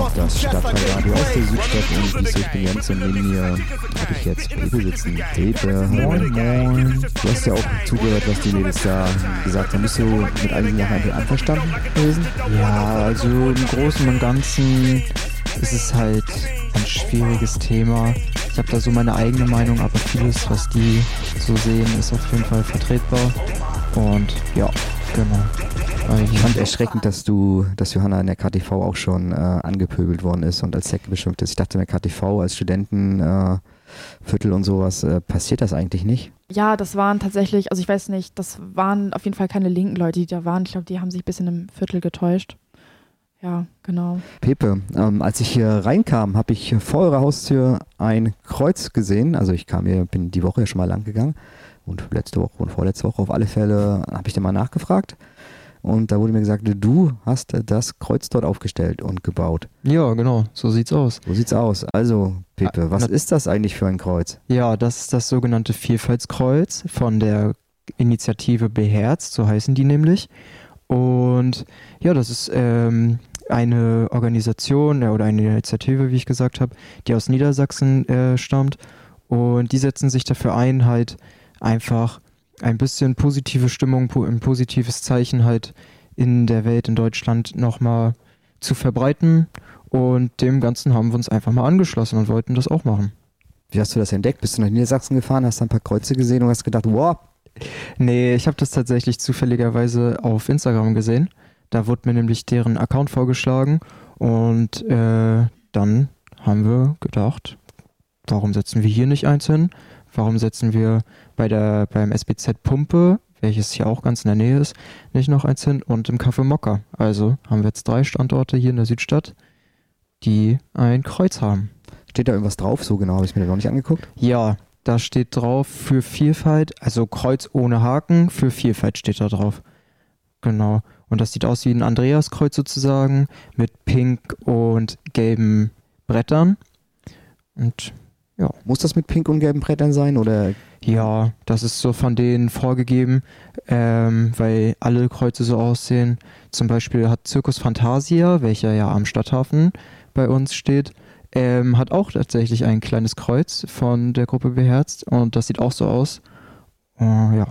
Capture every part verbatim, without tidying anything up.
noch das Stadtteilradio aus der Südstadt und ich bin Jens und neben mir habe ich jetzt Pepe sitzen. Pepe, moin moin. Du hast ja auch zugehört, was die Mädels da gesagt haben. Bist du mit einigen Sachen einverstanden gewesen? Ja, also im Großen und Ganzen ist es halt ein schwieriges Thema. Ich habe da so meine eigene Meinung, aber vieles, was die so sehen, ist auf jeden Fall vertretbar. Und ja, genau. Ich fand erschreckend, dass du, dass Johanna in der K T V auch schon äh, angepöbelt worden ist und als Zecke beschimpft ist. Ich dachte, in der K T V als Studentenviertel äh, und sowas äh, passiert das eigentlich nicht. Ja, das waren tatsächlich, also ich weiß nicht, das waren auf jeden Fall keine linken Leute, die da waren. Ich glaube, die haben sich ein bisschen im Viertel getäuscht. Ja, genau. Pepe, ähm, als ich hier reinkam, habe ich vor eurer Haustür ein Kreuz gesehen. Also ich kam hier, bin die Woche ja schon mal lang gegangen und letzte Woche und vorletzte Woche auf alle Fälle habe ich da mal nachgefragt. Und da wurde mir gesagt, du hast das Kreuz dort aufgestellt und gebaut. Ja, genau, so sieht's aus. So sieht's aus. Also, Pepe, was ist das eigentlich für ein Kreuz? Ja, das ist das sogenannte Vielfaltskreuz von der Initiative Beherzt, so heißen die nämlich. Und ja, das ist ähm, eine Organisation ja, oder eine Initiative, wie ich gesagt habe, die aus Niedersachsen äh, stammt. Und die setzen sich dafür ein, halt einfach ein bisschen positive Stimmung, ein positives Zeichen halt in der Welt, in Deutschland nochmal zu verbreiten. Und dem Ganzen haben wir uns einfach mal angeschlossen und wollten das auch machen. Wie hast du das entdeckt? Bist du nach Niedersachsen gefahren, hast da ein paar Kreuze gesehen und hast gedacht, wow. Nee, ich habe das tatsächlich zufälligerweise auf Instagram gesehen. Da wurde mir nämlich deren Account vorgeschlagen und äh, dann haben wir gedacht, warum setzen wir hier nicht eins hin? Warum setzen wir bei der beim S B Z Pumpe, welches hier auch ganz in der Nähe ist, nicht noch eins hin und im Café Mokka? Also haben wir jetzt drei Standorte hier in der Südstadt, die ein Kreuz haben. Steht da irgendwas drauf? So genau habe ich es mir noch nicht angeguckt. Ja, da steht drauf für Vielfalt, also Kreuz ohne Haken, für Vielfalt steht da drauf. Genau. Und das sieht aus wie ein Andreaskreuz sozusagen mit pink und gelben Brettern. Und ja. Muss das mit pink und gelben Brettern sein, oder? Ja, das ist so von denen vorgegeben, ähm, weil alle Kreuze so aussehen. Zum Beispiel hat Circus Fantasia, welcher ja am Stadthafen bei uns steht, ähm, hat auch tatsächlich ein kleines Kreuz von der Gruppe Beherzt und das sieht auch so aus. Uh, ja.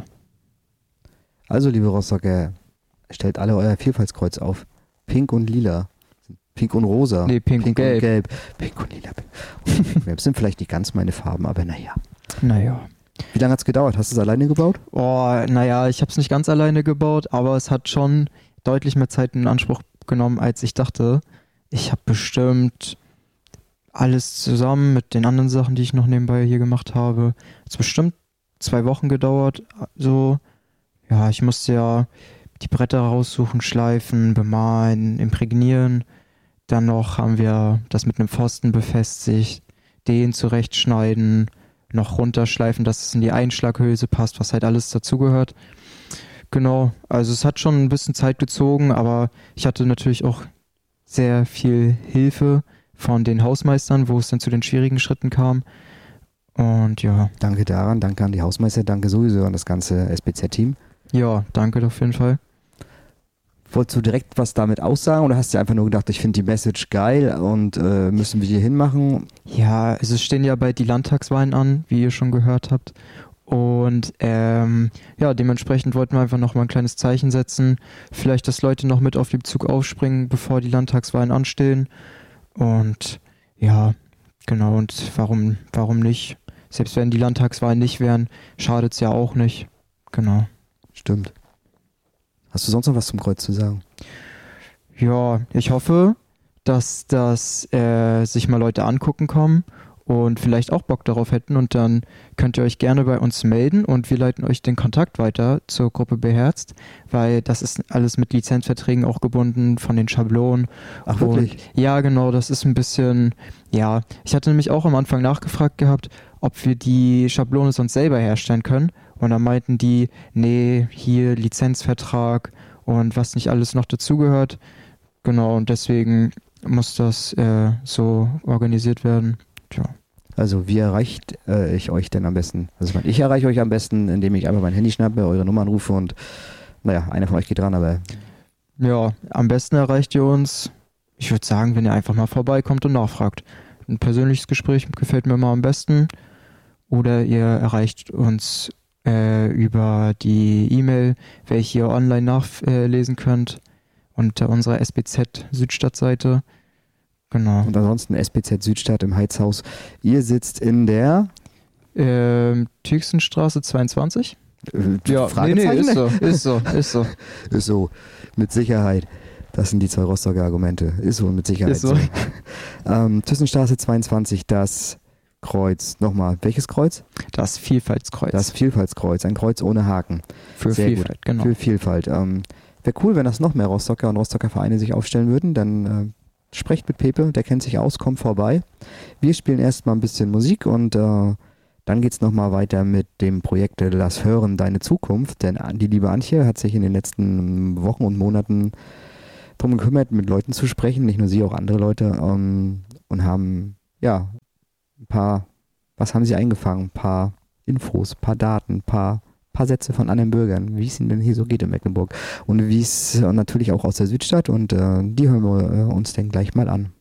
Also, liebe Rostocker, stellt alle euer Vielfaltskreuz auf. Pink und lila. Pink und rosa. Nee, pink, pink und gelb. gelb. Pink und lila. Das sind vielleicht nicht ganz meine Farben, aber naja. Naja. Wie lange hat es gedauert? Hast du es alleine gebaut? Oh, naja, ich habe es nicht ganz alleine gebaut, aber es hat schon deutlich mehr Zeit in Anspruch genommen, als ich dachte. Ich habe bestimmt alles zusammen mit den anderen Sachen, die ich noch nebenbei hier gemacht habe. Es hat bestimmt zwei Wochen gedauert. So, ja, ich musste ja die Bretter raussuchen, schleifen, bemalen, imprägnieren. Dann noch haben wir das mit einem Pfosten befestigt, den zurechtschneiden, noch runterschleifen, dass es in die Einschlaghülse passt, was halt alles dazugehört. Genau, also es hat schon ein bisschen Zeit gezogen, aber ich hatte natürlich auch sehr viel Hilfe von den Hausmeistern, wo es dann zu den schwierigen Schritten kam. Und ja. Danke daran, danke an die Hausmeister, danke sowieso an das ganze S B Z-Team. Ja, danke auf jeden Fall. Wolltest du direkt was damit aussagen oder hast du einfach nur gedacht, ich finde die Message geil und äh, müssen wir hier hinmachen? Ja, also es stehen ja bald die Landtagswahlen an, wie ihr schon gehört habt. Und ähm, ja, dementsprechend wollten wir einfach nochmal ein kleines Zeichen setzen. Vielleicht, dass Leute noch mit auf den Zug aufspringen, bevor die Landtagswahlen anstehen. Und ja, genau, und warum, warum nicht? Selbst wenn die Landtagswahlen nicht wären, schadet es ja auch nicht. Genau. Stimmt. Hast du sonst noch was zum Kreuz zu sagen? Ja, ich hoffe, dass das äh, sich mal Leute angucken kommen und vielleicht auch Bock darauf hätten und dann könnt ihr euch gerne bei uns melden und wir leiten euch den Kontakt weiter zur Gruppe Beherzt, weil das ist alles mit Lizenzverträgen auch gebunden von den Schablonen. Ach, wirklich? Und ja, genau, das ist ein bisschen, ja, ich hatte nämlich auch am Anfang nachgefragt gehabt, ob wir die Schablone sonst selber herstellen können. Und dann meinten die, nee, hier Lizenzvertrag und was nicht alles noch dazugehört. Genau, und deswegen muss das äh, so organisiert werden. Tja. Also wie erreicht äh, ich euch denn am besten? Also ich erreiche euch am besten, indem ich einfach mein Handy schnappe, eure Nummer anrufe und naja, einer von euch geht dran, aber... Ja, am besten erreicht ihr uns ich würde sagen, wenn ihr einfach mal vorbeikommt und nachfragt. Ein persönliches Gespräch gefällt mir mal am besten. Oder ihr erreicht uns äh, über die E-Mail, welche ihr online nachlesen könnt, unter unserer S B Z Südstadt-Seite. Genau. Und ansonsten S B Z Südstadt im Heizhaus. Ihr sitzt in der Ähm, Tüxenstraße zweiundzwanzig? äh, Ja, nee, nee, ist so, ist so, ist so. Ist so, mit Sicherheit. Das sind die zwei Rostocker Argumente. Ist so, mit Sicherheit. Ist so. ähm, Thyssen-Straße zweiundzwanzig, das Kreuz. Nochmal, welches Kreuz? Das Vielfaltskreuz. Das Vielfaltskreuz. Ein Kreuz ohne Haken. für Sehr Vielfalt, genau. Für Vielfalt. Ähm, Wäre cool, wenn das noch mehr Rostocker und Rostocker Vereine sich aufstellen würden. Dann äh, sprecht mit Pepe, der kennt sich aus, kommt vorbei. Wir spielen erstmal ein bisschen Musik und äh, dann geht es nochmal weiter mit dem Projekt Lass hören, deine Zukunft. Denn die liebe Antje hat sich in den letzten Wochen und Monaten darum gekümmert, mit Leuten zu sprechen, nicht nur sie, auch andere Leute, ähm, und haben, ja, ein paar, was haben sie eingefangen? Ein paar Infos, ein paar Daten, ein paar, paar Sätze von anderen Bürgern, wie es ihnen denn hier so geht in Mecklenburg. Und wie es äh, natürlich auch aus der Südstadt und äh, die hören wir äh, uns dann gleich mal an.